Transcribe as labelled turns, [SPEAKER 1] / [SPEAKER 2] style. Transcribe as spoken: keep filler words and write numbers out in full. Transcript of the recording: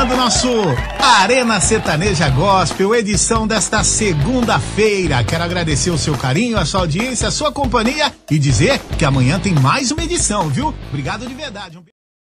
[SPEAKER 1] do nosso Arena Sertaneja Gospel, edição desta segunda-feira. Quero agradecer o seu carinho, a sua audiência, a sua companhia e dizer que amanhã tem mais uma edição, viu? Obrigado de verdade.